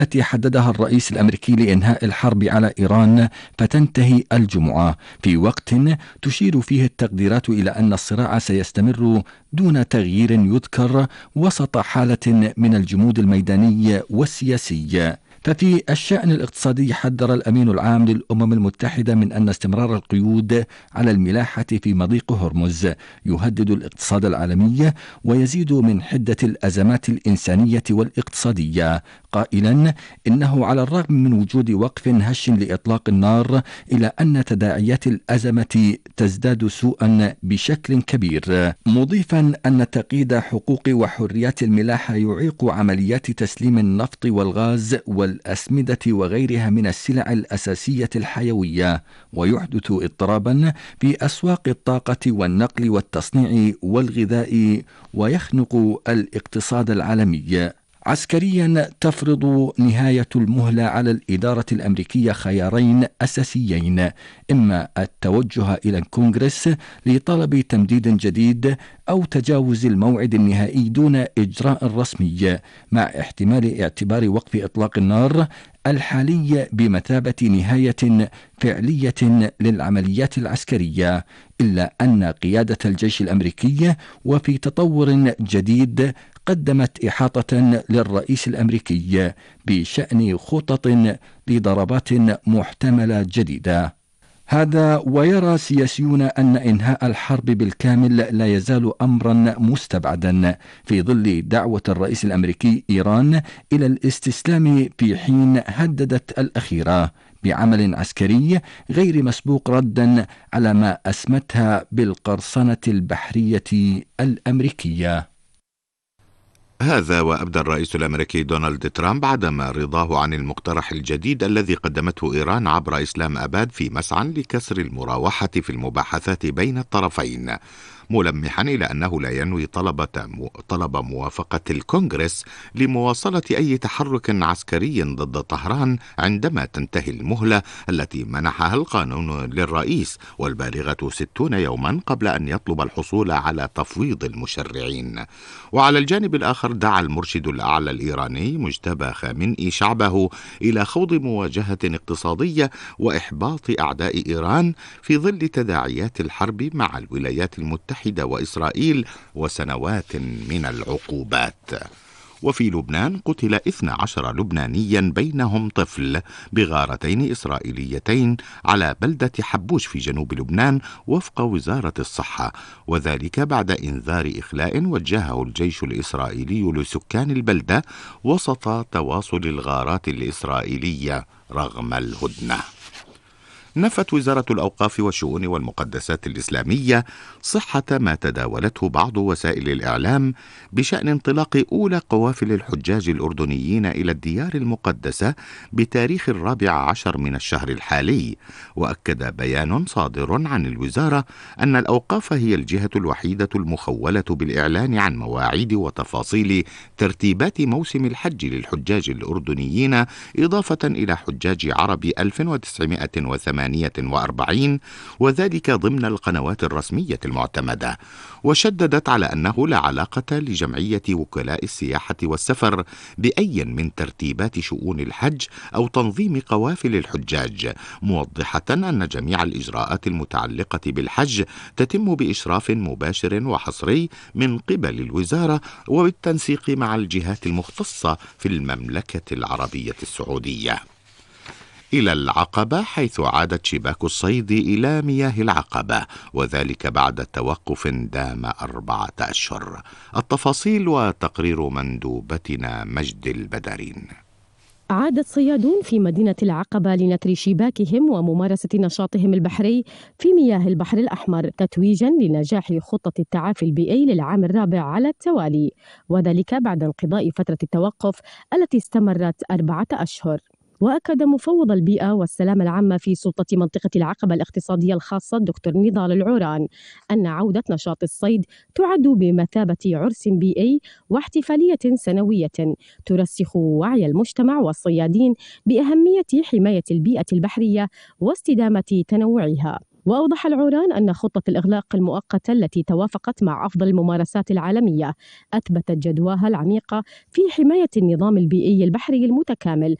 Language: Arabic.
التي حددها الرئيس الأمريكي لإنهاء الحرب على إيران فتنتهي الجمعة، في وقت تشير فيه التقديرات إلى أن الصراع سيستمر دون تغيير يذكر وسط حالة من الجمود الميداني والسياسي. ففي الشأن الاقتصادي حذر الأمين العام للأمم المتحدة من أن استمرار القيود على الملاحة في مضيق هرمز يهدد الاقتصاد العالمي ويزيد من حدة الأزمات الإنسانية والاقتصادية، قائلا إنه على الرغم من وجود وقف هش لإطلاق النار إلا أن تداعيات الأزمة تزداد سوءا بشكل كبير، مضيفا أن تقييد حقوق وحريات الملاحة يعيق عمليات تسليم النفط والغاز والأسمدة وغيرها من السلع الأساسية الحيوية، ويحدث اضطرابا في أسواق الطاقة والنقل والتصنيع والغذاء ويخنق الاقتصاد العالمي. عسكريا تفرض نهاية المهلة على الإدارة الأمريكية خيارين أساسيين: إما التوجه إلى الكونغرس لطلب تمديد جديد أو تجاوز الموعد النهائي دون إجراء رسمي، مع احتمال اعتبار وقف إطلاق النار الحالي بمثابة نهاية فعلية للعمليات العسكرية، إلا أن قيادة الجيش الأمريكي وفي تطور جديد قدمت إحاطة للرئيس الأمريكي بشأن خطط لضربات محتملة جديدة. هذا ويرى سياسيون أن إنهاء الحرب بالكامل لا يزال أمرا مستبعدا في ظل دعوة الرئيس الأمريكي إيران إلى الاستسلام، في حين هددت الأخيرة بعمل عسكري غير مسبوق ردا على ما أسمتها بالقرصنة البحرية الأمريكية. هذا وأبدى الرئيس الأمريكي دونالد ترامب عدم رضاه عن المقترح الجديد الذي قدمته إيران عبر إسلام أباد في مسعى لكسر المراوحة في المباحثات بين الطرفين، ملمحا إلى أنه لا ينوي طلب موافقة الكونغرس لمواصلة أي تحرك عسكري ضد طهران عندما تنتهي المهلة التي منحها القانون للرئيس، والبالغة 60 يوما قبل أن يطلب الحصول على تفويض المشرعين. وعلى الجانب الآخر دعا المرشد الأعلى الإيراني مجتبى خامنئي شعبه إلى خوض مواجهة اقتصادية وإحباط أعداء إيران في ظل تداعيات الحرب مع الولايات المتحدة وإسرائيل وسنوات من العقوبات. وفي لبنان قتل 12 لبنانيا بينهم طفل بغارتين إسرائيليتين على بلدة حبوش في جنوب لبنان وفق وزارة الصحة، وذلك بعد إنذار إخلاء وجهه الجيش الإسرائيلي لسكان البلدة وسط تواصل الغارات الإسرائيلية رغم الهدنة. نفت وزارة الأوقاف والشؤون والمقدسات الإسلامية صحة ما تداولته بعض وسائل الإعلام بشأن انطلاق أولى قوافل الحجاج الأردنيين إلى الديار المقدسة بتاريخ 14 من الشهر الحالي. وأكد بيان صادر عن الوزارة أن الأوقاف هي الجهة الوحيدة المخولة بالإعلان عن مواعيد وتفاصيل ترتيبات موسم الحج للحجاج الأردنيين، إضافة إلى حجاج عرب 1948، وذلك ضمن القنوات الرسمية المعتمدة. وشددت على أنه لا علاقة لجمعية وكلاء السياحة والسفر بأي من ترتيبات شؤون الحج أو تنظيم قوافل الحجاج، موضحة أن جميع الإجراءات المتعلقة بالحج تتم بإشراف مباشر وحصري من قبل الوزارة وبالتنسيق مع الجهات المختصة في المملكة العربية السعودية. إلى العقبة، حيث عادت شباك الصيد إلى مياه العقبة، وذلك بعد توقف دام 4 أشهر. التفاصيل وتقرير مندوبتنا مجد البدرين. عاد الصيادون في مدينة العقبة لنكر شباكهم وممارسة نشاطهم البحري في مياه البحر الأحمر تتويجا لنجاح خطة التعافي البيئي للعام الرابع على التوالي، وذلك بعد انقضاء فترة التوقف التي استمرت 4 أشهر. وأكد مفوض البيئة والسلامة العامة في سلطة منطقة العقبة الاقتصادية الخاصة الدكتور نضال العوران أن عودة نشاط الصيد تعد بمثابة عرس بيئي واحتفالية سنوية ترسخ وعي المجتمع والصيادين بأهمية حماية البيئة البحرية واستدامة تنوعها. وأوضح العوران أن خطة الإغلاق المؤقتة التي توافقت مع أفضل الممارسات العالمية أثبتت جدواها العميقة في حماية النظام البيئي البحري المتكامل